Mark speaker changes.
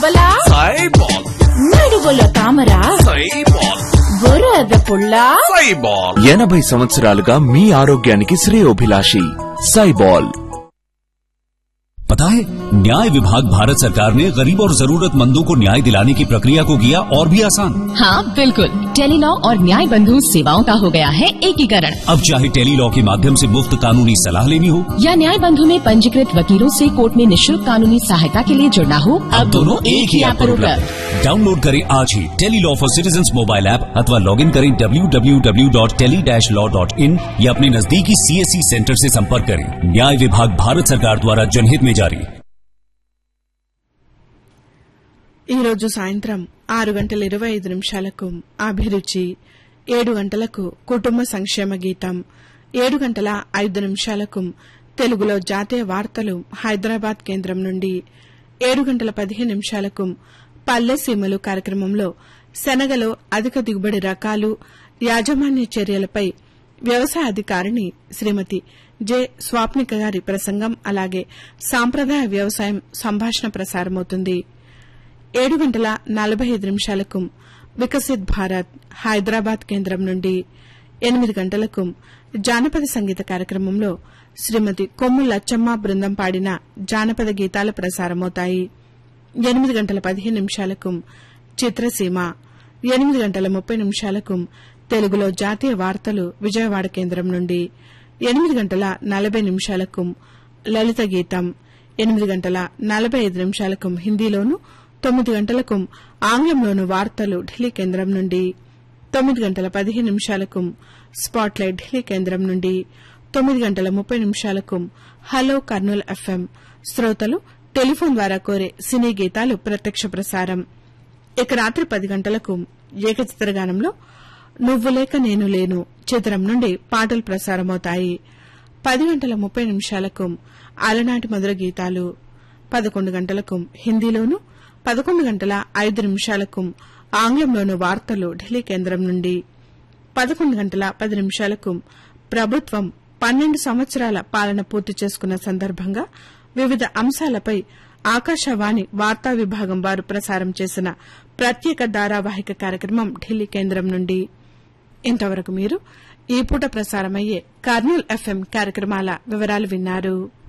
Speaker 1: బొబ్బలా
Speaker 2: సైబాల్,
Speaker 1: నడువులో తామరా
Speaker 2: సైబాల్,
Speaker 1: బురద పుల్లా
Speaker 2: సైబాల్.
Speaker 3: 80 సంవత్సరాలుగా మీ ఆరోగ్యానికి శ్రేయోభిలాషి సైబాల్.
Speaker 4: पता है, न्याय विभाग भारत सरकार ने गरीब और जरूरतमंदों को न्याय दिलाने की प्रक्रिया को किया और भी आसान।
Speaker 5: हाँ बिल्कुल, टेलीलॉ और न्याय बंधु सेवाओं का हो गया है एकीकरण।
Speaker 4: अब चाहे टेलीलॉ के माध्यम से मुफ्त कानूनी सलाह लेनी हो
Speaker 5: या न्याय बंधु में पंजीकृत वकीलों से कोर्ट में निःशुल्क कानूनी सहायता के लिए जुड़ना हो, अब दोनों एक ही ऐप पर उपलब्ध।
Speaker 4: डाउनलोड करें आज ही Tele-Law for citizens mobile app अथवा लॉग इन करें www.tele-law.in या अपने नजदीकी CSC सेंटर से संपर्क करें। न्याय विभाग भारत सरकार द्वारा जनहित में जारी।
Speaker 6: ఈ రోజు సాయంత్రం 6:25 అభిరుచి, 7 గంటలకు కుటుంబ సంక్షేమ గీతం, 7:05 తెలుగులో జాతీయ వార్తలు హైదరాబాద్ కేంద్రం నుండి, 7:15 పల్లె సీమలు కార్యక్రమంలో శనగలో అధిక దిగుబడి రకాలు, యాజమాన్య చర్యలపై వ్యవసాయ అధికారిని శ్రీమతి జె స్వాప్నిక గారి ప్రసంగం, అలాగే సాంప్రదాయ వ్యవసాయం సంభాషణ ప్రసారమవుతుంది. 7:45 వికసిత్ భారత్ హైదరాబాద్ కేంద్రం నుండి, 8 గంటలకు జానపద సంగీత కార్యక్రమంలో శ్రీమతి కొమ్ము లచ్చమ్మ బృందం పాడిన జానపద గీతాలు ప్రసారమవుతాయి. 8:15 చిత్రసీమ, 8:30 తెలుగులో జాతీయ వార్తలు విజయవాడ కేంద్రం నుండి, 8:40 లలిత గీతం, 8:45 హిందీలోను, 9 గంటలకు ఆంగ్లంలోను వార్తలు ఢిల్లీ కేంద్రం నుండి, 9:15 స్పాట్లైట్ ఢిల్లీ కేంద్రం నుండి, 9:30 హలో కర్నూల్ FM శ్రోతలు టెలిఫోన్ ద్వారా కోరే సినీ గీతాలు ప్రత్యక్ష ప్రసారం. ఇక రాత్రి 10 గంటలకు ఏకచిత్రగానంలో నువ్వు లేక నేను లేను చిత్రం నుండి పాటలు ప్రసారమవుతాయి. 10:30 అలనాటి మధుర గీతాలు, 11 గంటలకు హిందీలోను, 11:05 ఆంగ్లంలోను వార్తలు ఢిల్లీ కేంద్రం నుండి, 11:10 ప్రభుత్వం 12 సంవత్సరాల పాలన పూర్తి చేసుకున్న సందర్భంగా వివిధ అంశాలపై ఆకాశవాణి వార్తా విభాగం వారు ప్రసారం చేసిన ప్రత్యేక ధారావాహిక కార్యక్రమం ఢిల్లీ కేంద్రం నుండి. ఇంతవరకు మీరు ఈ పూట ప్రసారమయ్యే కర్నూల్ FM కార్యక్రమాల వివరాలు విన్నారు.